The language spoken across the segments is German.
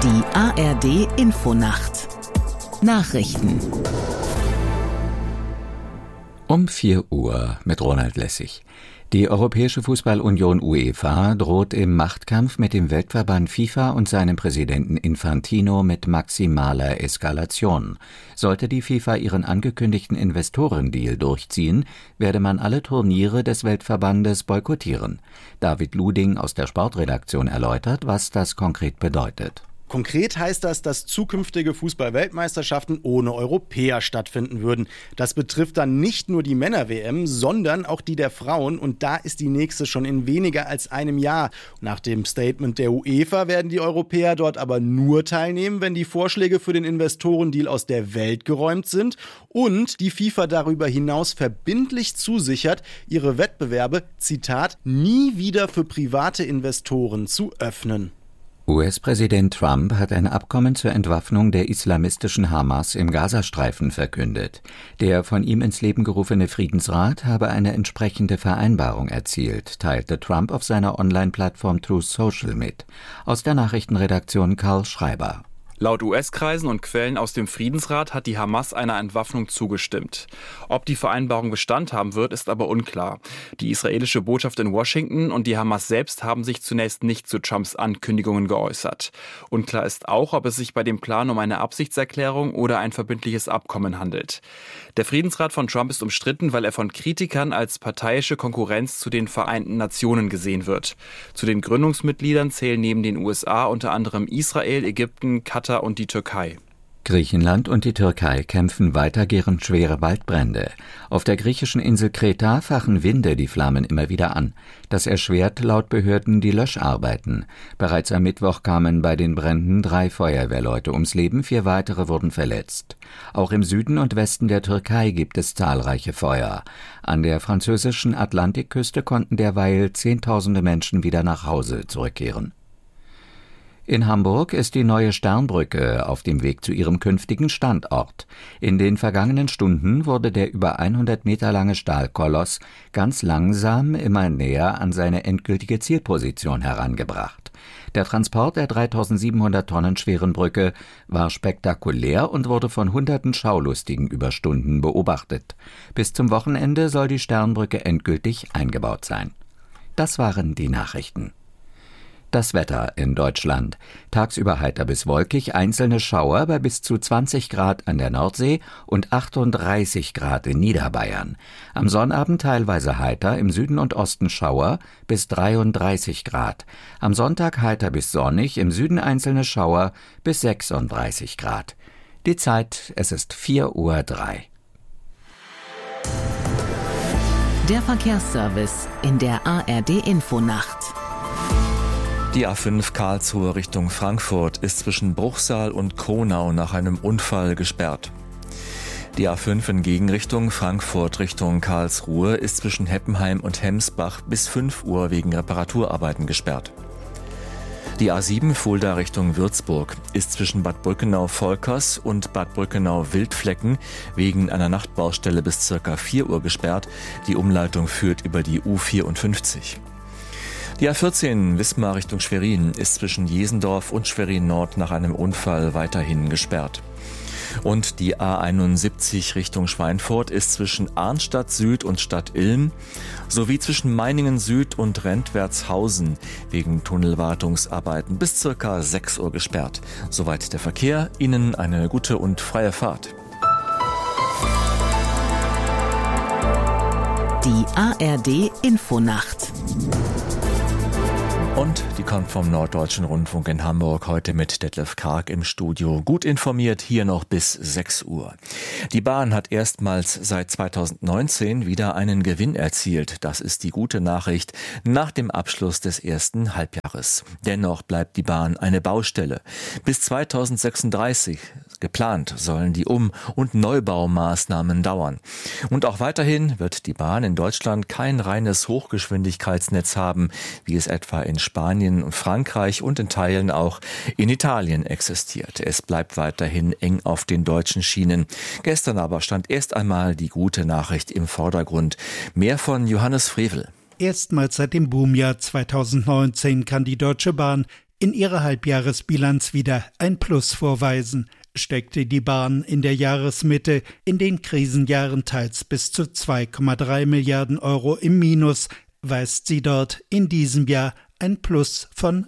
Die ARD Infonacht Nachrichten Um 4 Uhr mit Ronald Lessig. Die Europäische Fußballunion UEFA droht im Machtkampf mit dem Weltverband FIFA und seinem Präsidenten Infantino mit maximaler Eskalation. Sollte die FIFA ihren angekündigten Investorendeal durchziehen, werde man alle Turniere des Weltverbandes boykottieren. David Luding aus der Sportredaktion erläutert, was das konkret bedeutet. Konkret heißt das, dass zukünftige Fußball-Weltmeisterschaften ohne Europäer stattfinden würden. Das betrifft dann nicht nur die Männer-WM, sondern auch die der Frauen. Und da ist die nächste schon in weniger als einem Jahr. Nach dem Statement der UEFA werden die Europäer dort aber nur teilnehmen, wenn die Vorschläge für den Investorendeal aus der Welt geräumt sind und die FIFA darüber hinaus verbindlich zusichert, ihre Wettbewerbe, Zitat, nie wieder für private Investoren zu öffnen. US-Präsident Trump hat ein Abkommen zur Entwaffnung der islamistischen Hamas im Gazastreifen verkündet. Der von ihm ins Leben gerufene Friedensrat habe eine entsprechende Vereinbarung erzielt, teilte Trump auf seiner Online-Plattform Truth Social mit. Aus der Nachrichtenredaktion Karl Schreiber. Laut US-Kreisen und Quellen aus dem Friedensrat hat die Hamas einer Entwaffnung zugestimmt. Ob die Vereinbarung Bestand haben wird, ist aber unklar. Die israelische Botschaft in Washington und die Hamas selbst haben sich zunächst nicht zu Trumps Ankündigungen geäußert. Unklar ist auch, ob es sich bei dem Plan um eine Absichtserklärung oder ein verbindliches Abkommen handelt. Der Friedensrat von Trump ist umstritten, weil er von Kritikern als parteiische Konkurrenz zu den Vereinten Nationen gesehen wird. Zu den Gründungsmitgliedern zählen neben den USA unter anderem Israel, Ägypten, Katar und die Türkei. Griechenland und die Türkei kämpfen weitergehend schwere Waldbrände. Auf der griechischen Insel Kreta fachen Winde die Flammen immer wieder an. Das erschwert laut Behörden die Löscharbeiten. Bereits am Mittwoch kamen bei den Bränden 3 Feuerwehrleute ums Leben, 4 weitere wurden verletzt. Auch im Süden und Westen der Türkei gibt es zahlreiche Feuer. An der französischen Atlantikküste konnten derweil Zehntausende Menschen wieder nach Hause zurückkehren. In Hamburg ist die neue Sternbrücke auf dem Weg zu ihrem künftigen Standort. In den vergangenen Stunden wurde der über 100 Meter lange Stahlkoloss ganz langsam immer näher an seine endgültige Zielposition herangebracht. Der Transport der 3700 Tonnen schweren Brücke war spektakulär und wurde von hunderten Schaulustigen über Stunden beobachtet. Bis zum Wochenende soll die Sternbrücke endgültig eingebaut sein. Das waren die Nachrichten. Das Wetter in Deutschland. Tagsüber heiter bis wolkig, einzelne Schauer bei bis zu 20 Grad an der Nordsee und 38 Grad in Niederbayern. Am Sonnabend teilweise heiter, im Süden und Osten Schauer bis 33 Grad. Am Sonntag heiter bis sonnig, im Süden einzelne Schauer bis 36 Grad. Die Zeit, es ist 4:03 Uhr. Der Verkehrsservice in der ARD Infonacht. Die A5 Karlsruhe Richtung Frankfurt ist zwischen Bruchsal und Kronau nach einem Unfall gesperrt. Die A5 in Gegenrichtung Frankfurt Richtung Karlsruhe ist zwischen Heppenheim und Hemsbach bis 5 Uhr wegen Reparaturarbeiten gesperrt. Die A7 Fulda Richtung Würzburg ist zwischen Bad Brückenau-Volkers und Bad Brückenau-Wildflecken wegen einer Nachtbaustelle bis ca. 4 Uhr gesperrt. Die Umleitung führt über die U54. Die A14 Wismar Richtung Schwerin ist zwischen Jesendorf und Schwerin Nord nach einem Unfall weiterhin gesperrt. Und die A71 Richtung Schweinfurt ist zwischen Arnstadt Süd und Stadt Ilm sowie zwischen Meiningen Süd und Rentwertshausen wegen Tunnelwartungsarbeiten bis ca. 6 Uhr gesperrt. Soweit der Verkehr. Ihnen eine gute und freie Fahrt. Die ARD Infonacht. Und die kommt vom Norddeutschen Rundfunk in Hamburg, heute mit Detlef Karg im Studio. Gut informiert, hier noch bis 6 Uhr. Die Bahn hat erstmals seit 2019 wieder einen Gewinn erzielt. Das ist die gute Nachricht nach dem Abschluss des ersten Halbjahres. Dennoch bleibt die Bahn eine Baustelle. Bis 2036 geplant sollen die Um- und Neubaumaßnahmen dauern. Und auch weiterhin wird die Bahn in Deutschland kein reines Hochgeschwindigkeitsnetz haben, wie es etwa in Spanien und Frankreich und in Teilen auch in Italien existiert. Es bleibt weiterhin eng auf den deutschen Schienen. Gestern aber stand erst einmal die gute Nachricht im Vordergrund. Mehr von Johannes Frevel. Erstmals seit dem Boomjahr 2019 kann die Deutsche Bahn in ihrer Halbjahresbilanz wieder ein Plus vorweisen. Steckte die Bahn in der Jahresmitte in den Krisenjahren teils bis zu 2,3 Milliarden Euro im Minus, weist sie dort in diesem Jahr ein Plus von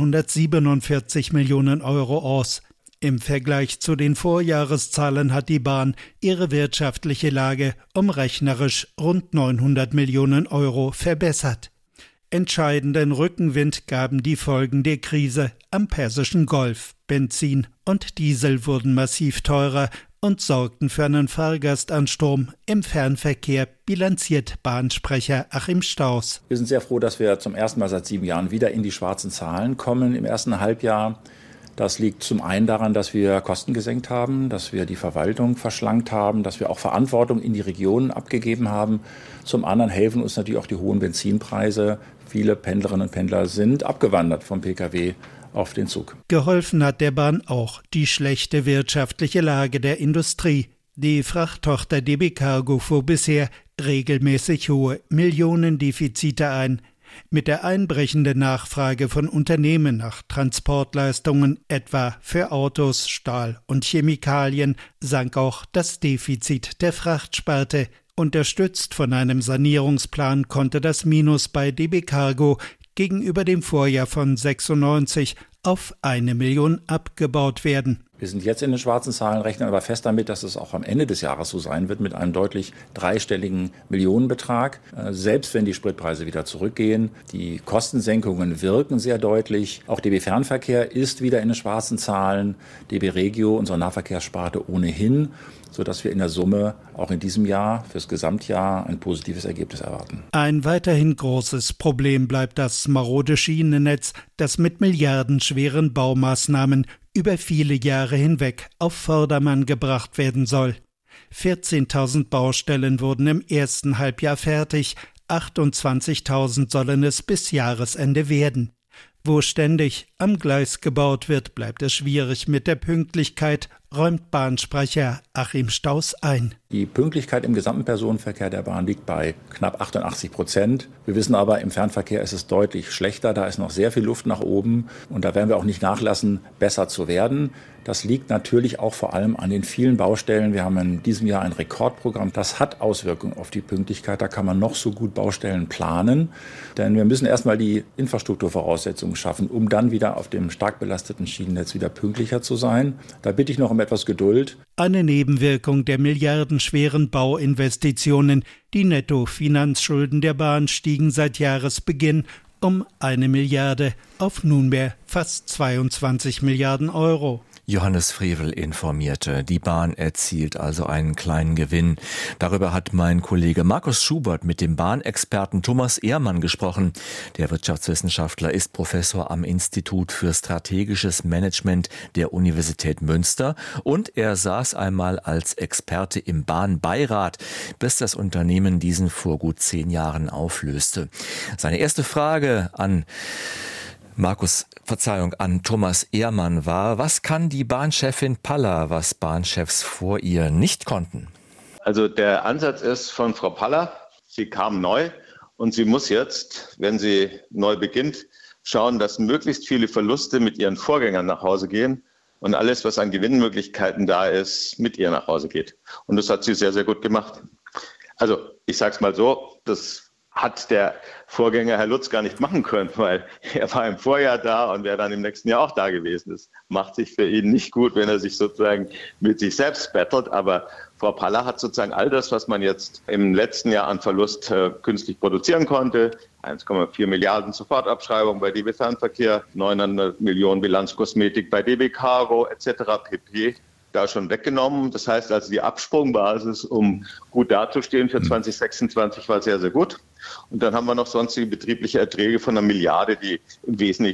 147 Millionen Euro aus. Im Vergleich zu den Vorjahreszahlen hat die Bahn ihre wirtschaftliche Lage um rechnerisch rund 900 Millionen Euro verbessert. Entscheidenden Rückenwind gaben die Folgen der Krise am Persischen Golf. Benzin und Diesel wurden massiv teurer und sorgten für einen Fahrgastansturm im Fernverkehr, bilanziert Bahnsprecher Achim Stauß. Wir sind sehr froh, dass wir zum ersten Mal seit 7 Jahren wieder in die schwarzen Zahlen kommen im ersten Halbjahr. Das liegt zum einen daran, dass wir Kosten gesenkt haben, dass wir die Verwaltung verschlankt haben, dass wir auch Verantwortung in die Regionen abgegeben haben. Zum anderen helfen uns natürlich auch die hohen Benzinpreise. Viele Pendlerinnen und Pendler sind abgewandert vom Pkw auf den Zug. Geholfen hat der Bahn auch die schlechte wirtschaftliche Lage der Industrie. Die Frachttochter DB Cargo fuhr bisher regelmäßig hohe Millionendefizite ein. Mit der einbrechenden Nachfrage von Unternehmen nach Transportleistungen, etwa für Autos, Stahl und Chemikalien, sank auch das Defizit der Frachtsparte. Unterstützt von einem Sanierungsplan konnte das Minus bei DB Cargo gegenüber dem Vorjahr von 96 auf 1 Million abgebaut werden. Wir sind jetzt in den schwarzen Zahlen, rechnen aber fest damit, dass es auch am Ende des Jahres so sein wird mit einem deutlich dreistelligen Millionenbetrag. Selbst wenn die Spritpreise wieder zurückgehen. Die Kostensenkungen wirken sehr deutlich. Auch DB Fernverkehr ist wieder in den schwarzen Zahlen. DB Regio, unsere Nahverkehrssparte, ohnehin, sodass wir in der Summe auch in diesem Jahr fürs Gesamtjahr ein positives Ergebnis erwarten. Ein weiterhin großes Problem bleibt das marode Schienennetz, das mit milliardenschweren Baumaßnahmen über viele Jahre hinweg auf Vordermann gebracht werden soll. 14.000 Baustellen wurden im ersten Halbjahr fertig, 28.000 sollen es bis Jahresende werden. Wo ständig am Gleis gebaut wird, bleibt es schwierig mit der Pünktlichkeit, räumt Bahnsprecher Achim Stauß ein. Die Pünktlichkeit im gesamten Personenverkehr der Bahn liegt bei knapp 88%. Wir wissen aber, im Fernverkehr ist es deutlich schlechter. Da ist noch sehr viel Luft nach oben. Und da werden wir auch nicht nachlassen, besser zu werden. Das liegt natürlich auch vor allem an den vielen Baustellen. Wir haben in diesem Jahr ein Rekordprogramm. Das hat Auswirkungen auf die Pünktlichkeit. Da kann man noch so gut Baustellen planen. Denn wir müssen erstmal die Infrastrukturvoraussetzungen schaffen, um dann wieder auf dem stark belasteten Schienennetz wieder pünktlicher zu sein. Da bitte ich noch um etwas Geduld. Eine Nebenwirkung der milliardenschweren Bauinvestitionen. Die Nettofinanzschulden der Bahn stiegen seit Jahresbeginn um 1 Milliarde auf nunmehr fast 22 Milliarden Euro. Johannes Frevel informierte. Die Bahn erzielt also einen kleinen Gewinn. Darüber hat mein Kollege Markus Schubert mit dem Bahnexperten Thomas Ehrmann gesprochen. Der Wirtschaftswissenschaftler ist Professor am Institut für strategisches Management der Universität Münster und er saß einmal als Experte im Bahnbeirat, bis das Unternehmen diesen vor gut 10 Jahren auflöste. Seine erste Frage an Thomas Ehrmann war: Was kann die Bahnchefin Paller, was Bahnchefs vor ihr nicht konnten? Also der Ansatz ist von Frau Paller, sie kam neu und sie muss jetzt, wenn sie neu beginnt, schauen, dass möglichst viele Verluste mit ihren Vorgängern nach Hause gehen und alles, was an Gewinnmöglichkeiten da ist, mit ihr nach Hause geht. Und das hat sie sehr, sehr gut gemacht. Also ich sage es mal so, das hat der Vorgänger Herr Lutz gar nicht machen können, weil er war im Vorjahr da und wäre dann im nächsten Jahr auch da gewesen. Das macht sich für ihn nicht gut, wenn er sich sozusagen mit sich selbst battelt. Aber Frau Paller hat sozusagen all das, was man jetzt im letzten Jahr an Verlust künstlich produzieren konnte, 1,4 Milliarden Sofortabschreibung bei DB Fernverkehr, 900 Millionen Bilanzkosmetik bei DB Cargo etc. pp. Da schon weggenommen. Das heißt also, die Absprungbasis, um gut dazustehen für 2026, war sehr, sehr gut. Und dann haben wir noch sonstige betriebliche Erträge von 1 Milliarde, die im Wesentlichen